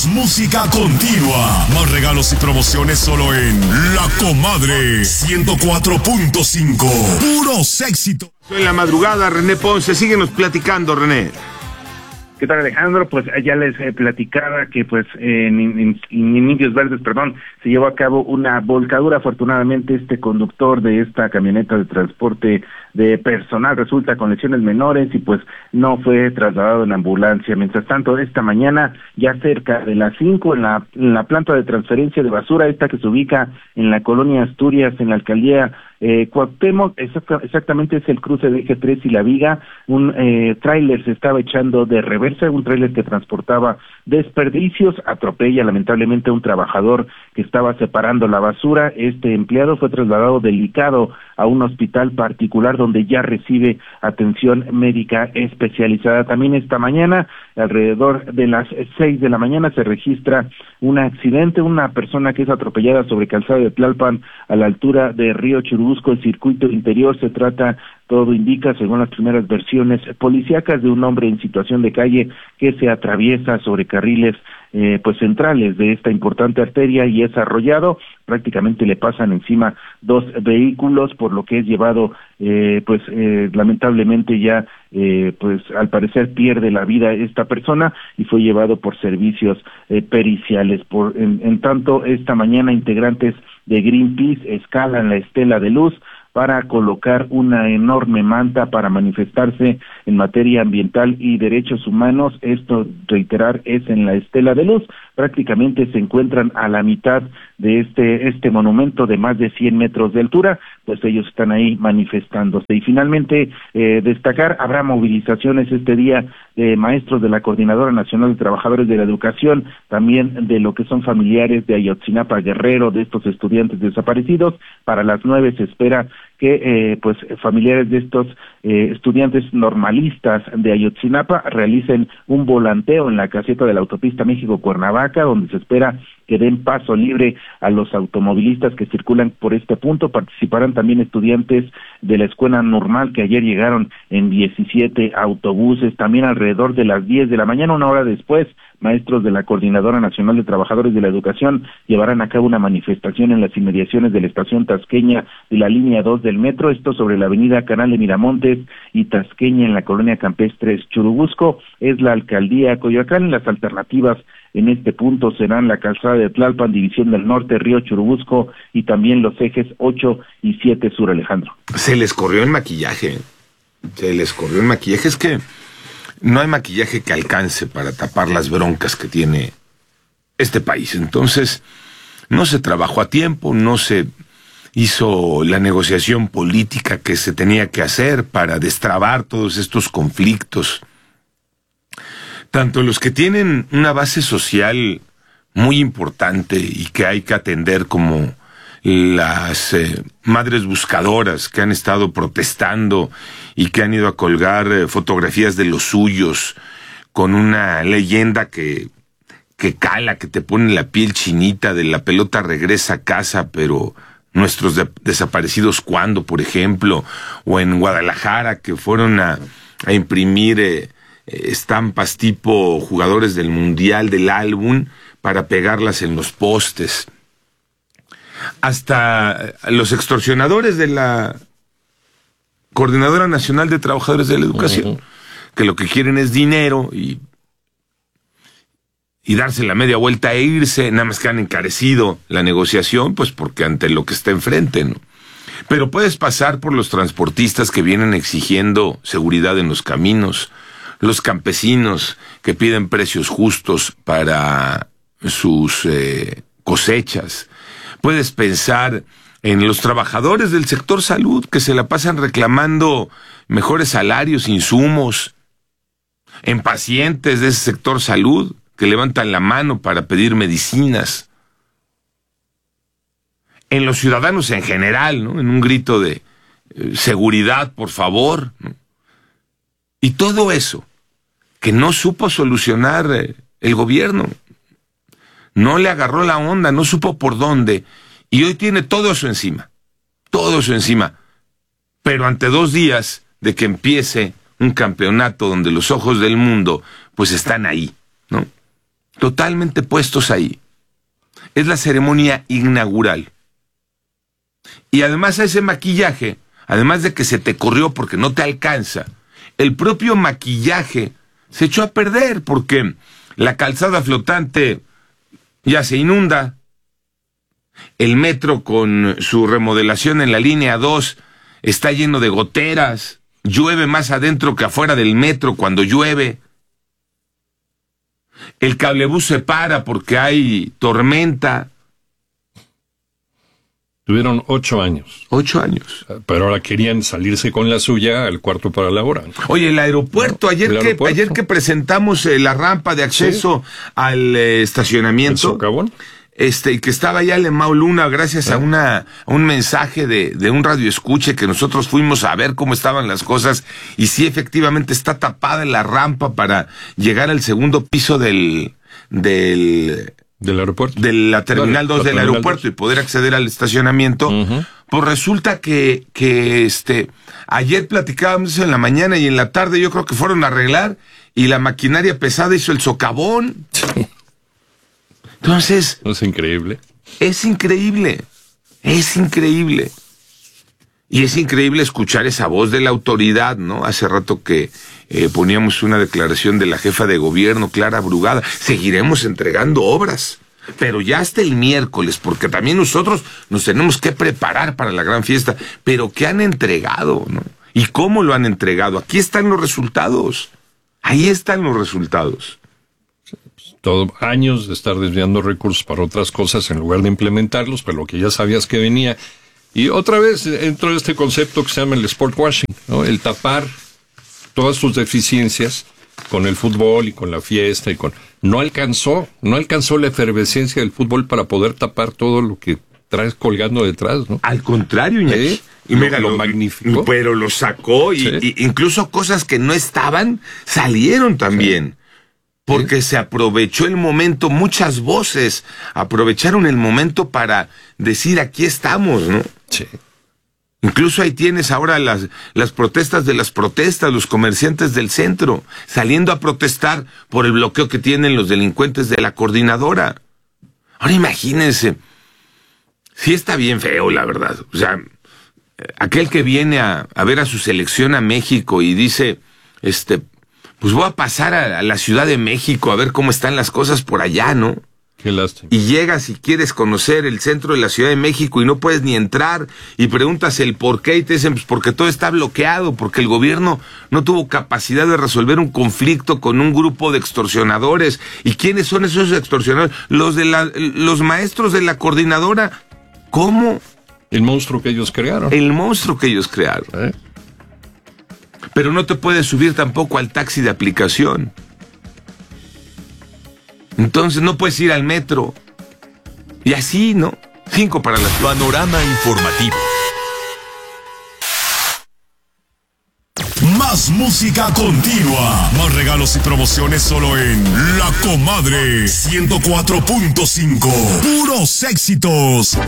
música continua. Más regalos y promociones solo en La Comadre 104.5. Puros éxitos. En la madrugada, René Ponce, síguenos platicando, René. ¿Qué tal, Alejandro? Pues ya les platicaba que pues en Indios Verdes, se llevó a cabo una volcadura. Afortunadamente este conductor de esta camioneta de transporte de personal resulta con lesiones menores y pues no fue trasladado en ambulancia. Mientras tanto, esta mañana, ya cerca de las 5, en la planta de transferencia de basura, esta que se ubica en la colonia Asturias, en la alcaldía Cuauhtémoc, exactamente es el cruce de Eje 3 y La Viga, un tráiler se estaba echando de reversa, un tráiler que transportaba desperdicios, atropella lamentablemente a un trabajador que estaba separando la basura. Este empleado fue trasladado delicado a un hospital particular donde ya recibe atención médica especializada. También esta mañana, alrededor de las 6 de la mañana, se registra un accidente, una persona que es atropellada sobre calzada de Tlalpan a la altura de Río Churubusco, el circuito interior. Se trata, todo indica, según las primeras versiones policíacas, de un hombre en situación de calle que se atraviesa sobre carriles centrales de esta importante arteria y es arrollado. Prácticamente le pasan encima dos vehículos, por lo que es llevado, lamentablemente ya, al parecer pierde la vida esta persona y fue llevado por servicios periciales. En tanto, esta mañana integrantes de Greenpeace escalan la estela de luz para colocar una enorme manta para manifestarse en materia ambiental y derechos humanos. Esto, reiterar, es en la Estela de Luz. Prácticamente se encuentran a la mitad de este monumento de más de 100 metros de altura, pues ellos están ahí manifestándose. Y finalmente, destacar, habrá movilizaciones este día de maestros de la Coordinadora Nacional de Trabajadores de la Educación, también de lo que son familiares de Ayotzinapa, Guerrero, de estos estudiantes desaparecidos. Para las 9 se espera que familiares de estos estudiantes normalistas de Ayotzinapa realicen un volanteo en la caseta de la autopista México-Cuernavaca, donde se espera que den paso libre a los automovilistas que circulan por este punto. Participarán también estudiantes de la escuela normal que ayer llegaron en 17 autobuses. También alrededor de las 10 de la mañana, una hora después, maestros de la Coordinadora Nacional de Trabajadores de la Educación llevarán a cabo una manifestación en las inmediaciones de la estación Tasqueña de la línea 2 del metro, esto sobre la avenida Canal de Miramontes y Tasqueña en la colonia Campestres Churubusco. Es la alcaldía Coyoacán. Las alternativas en este punto serán la calzada de Tlalpan, División del Norte, Río Churubusco y también los ejes 8 y 7 sur, Alejandro. Se les corrió el maquillaje. Es que no hay maquillaje que alcance para tapar las broncas que tiene este país. Entonces, no se trabajó a tiempo, no se hizo la negociación política que se tenía que hacer para destrabar todos estos conflictos. Tanto los que tienen una base social muy importante y que hay que atender, como las madres buscadoras que han estado protestando y que han ido a colgar fotografías de los suyos con una leyenda que cala, que te pone la piel chinita, de la pelota regresa a casa, pero nuestros desaparecidos cuándo, por ejemplo, o en Guadalajara, que fueron a imprimir estampas tipo jugadores del Mundial del álbum para pegarlas en los postes. Hasta los extorsionadores de la Coordinadora Nacional de Trabajadores de la Educación, que lo que quieren es dinero y darse la media vuelta e irse, nada más que han encarecido la negociación, pues porque ante lo que está enfrente, ¿no? Pero puedes pasar por los transportistas que vienen exigiendo seguridad en los caminos, los campesinos que piden precios justos para sus cosechas. Puedes pensar en los trabajadores del sector salud que se la pasan reclamando mejores salarios, insumos, en pacientes de ese sector salud que levantan la mano para pedir medicinas, en los ciudadanos en general, ¿no? En un grito de seguridad, por favor, ¿no? Y todo eso que no supo solucionar el gobierno, no le agarró la onda, no supo por dónde, y hoy tiene todo eso encima, pero ante 2 días de que empiece un campeonato donde los ojos del mundo pues están ahí, ¿no? totalmente puestos ahí. Es la ceremonia inaugural. Y además a ese maquillaje, además de que se te corrió porque no te alcanza, el propio maquillaje se echó a perder porque la calzada flotante ya se inunda, el metro con su remodelación en la línea 2 está lleno de goteras, llueve más adentro que afuera del metro cuando llueve, el cablebús se para porque hay tormenta. Tuvieron 8 años. 8 años. Pero ahora querían salirse con la suya al cuarto para la hora. Oye, el aeropuerto, ayer que presentamos la rampa de acceso al estacionamiento. ¿El socavón? Que estaba ya Lemao Luna, gracias a un mensaje de un radioescuche que nosotros fuimos a ver cómo estaban las cosas, y sí, efectivamente está tapada la rampa para llegar al segundo piso del aeropuerto, de la terminal 2 del aeropuerto y poder acceder al estacionamiento. Pues resulta que ayer platicábamos en la mañana y en la tarde yo creo que fueron a arreglar y la maquinaria pesada hizo el socavón. Sí. Entonces... Es increíble. Es increíble. Y es increíble escuchar esa voz de la autoridad, ¿no? Hace rato que poníamos una declaración de la jefa de gobierno, Clara Brugada. Seguiremos entregando obras, pero ya hasta el miércoles, porque también nosotros nos tenemos que preparar para la gran fiesta. Pero ¿qué han entregado, no? ¿Y cómo lo han entregado? Aquí están los resultados. Ahí están los resultados. Todo años de estar desviando recursos para otras cosas en lugar de implementarlos, pero lo que ya sabías que venía. Y otra vez dentro de este concepto que se llama el sport washing, ¿no? El tapar todas sus deficiencias con el fútbol y con la fiesta y con... No alcanzó la efervescencia del fútbol para poder tapar todo lo que traes colgando detrás, ¿no? Al contrario, Iñaki. ¿Sí? Y mira, lo magnificó. Pero lo sacó y, ¿sí? Y incluso cosas que no estaban salieron también. Sí. Porque se aprovechó el momento, muchas voces aprovecharon el momento para decir aquí estamos, ¿no? Sí. Incluso ahí tienes ahora las protestas de las protestas, los comerciantes del centro, saliendo a protestar por el bloqueo que tienen los delincuentes de la coordinadora. Ahora imagínense, sí está bien feo, la verdad. O sea, aquel que viene a ver a su selección a México y dice, pues voy a pasar a la Ciudad de México a ver cómo están las cosas por allá, ¿no? Qué lástima. Y llegas y quieres conocer el centro de la Ciudad de México y no puedes ni entrar y preguntas el por qué y te dicen pues porque todo está bloqueado, porque el gobierno no tuvo capacidad de resolver un conflicto con un grupo de extorsionadores. ¿Y quiénes son esos extorsionadores? Los maestros de la coordinadora. ¿Cómo? El monstruo que ellos crearon. El monstruo que ellos crearon. Pero no te puedes subir tampoco al taxi de aplicación. Entonces no puedes ir al metro. Y así, ¿no? 5 para las... Panorama informativo. Más música continua. Más regalos y promociones solo en La Comadre 104.5. Puros éxitos.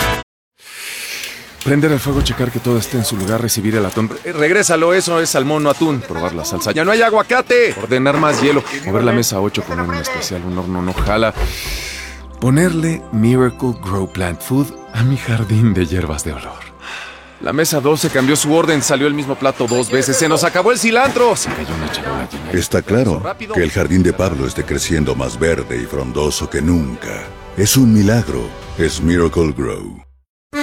Prender el fuego, checar que todo esté en su lugar, recibir el atún. Regrésalo, eso es salmón, no atún. Probar la salsa. ¡Ya no hay aguacate! Ordenar más hielo. Mover la mesa 8, poner un especial, un horno no jala. Ponerle Miracle Grow Plant Food a mi jardín de hierbas de olor. La mesa 12 cambió su orden, salió el mismo plato 2 veces. ¡Se nos acabó el cilantro! Se cayó una charola llena. Está claro que el jardín de Pablo esté creciendo más verde y frondoso que nunca. Es un milagro. Es Miracle Grow.